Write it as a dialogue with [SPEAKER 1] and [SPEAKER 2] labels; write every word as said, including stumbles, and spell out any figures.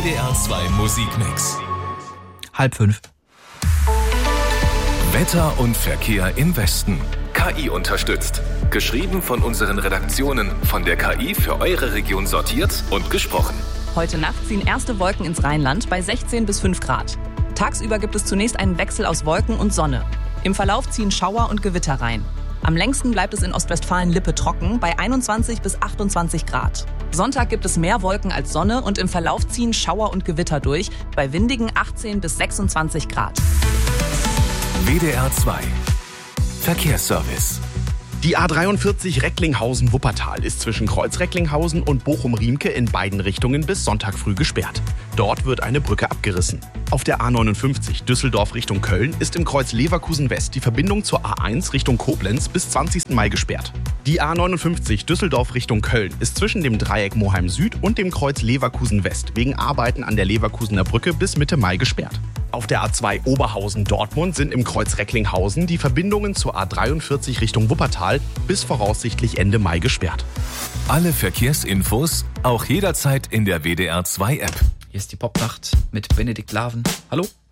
[SPEAKER 1] D R zwei Musikmix.
[SPEAKER 2] Halb fünf.
[SPEAKER 1] Wetter und Verkehr im Westen. K I unterstützt. Geschrieben von unseren Redaktionen, von der K I für eure Region sortiert und gesprochen.
[SPEAKER 3] Heute Nacht ziehen erste Wolken ins Rheinland bei sechzehn bis fünf Grad. Tagsüber gibt es zunächst einen Wechsel aus Wolken und Sonne. Im Verlauf ziehen Schauer und Gewitter rein. Am längsten bleibt es in Ostwestfalen-Lippe trocken bei einundzwanzig bis achtundzwanzig Grad. Sonntag gibt es mehr Wolken als Sonne und im Verlauf ziehen Schauer und Gewitter durch bei windigen achtzehn bis sechsundzwanzig Grad.
[SPEAKER 1] W D R zwei Verkehrsservice.
[SPEAKER 4] Die A dreiundvierzig Recklinghausen-Wuppertal ist zwischen Kreuz Recklinghausen und Bochum-Riemke in beiden Richtungen bis Sonntag früh gesperrt. Dort wird eine Brücke abgerissen. Auf der A neunundfünfzig Düsseldorf Richtung Köln ist im Kreuz Leverkusen West die Verbindung zur A eins Richtung Koblenz bis zwanzigsten Mai gesperrt. Die A neunundfünfzig Düsseldorf Richtung Köln ist zwischen dem Dreieck Moheim Süd und dem Kreuz Leverkusen West wegen Arbeiten an der Leverkusener Brücke bis Mitte Mai gesperrt. Auf der A zwei Oberhausen-Dortmund sind im Kreuz Recklinghausen die Verbindungen zur A dreiundvierzig Richtung Wuppertal bis voraussichtlich Ende Mai gesperrt.
[SPEAKER 1] Alle Verkehrsinfos auch jederzeit in der W D R zwei App.
[SPEAKER 2] Hier ist die Popnacht mit Benedikt Laven. Hallo?